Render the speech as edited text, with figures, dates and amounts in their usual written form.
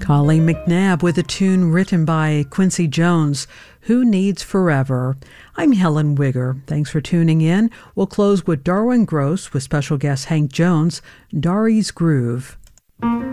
Colleen McNabb with a tune written by Quincy Jones, Who Needs Forever? I'm Helen Wigger. Thanks for tuning in. We'll close with Darwin Gross with special guest Hank Jones, Dari's Groove.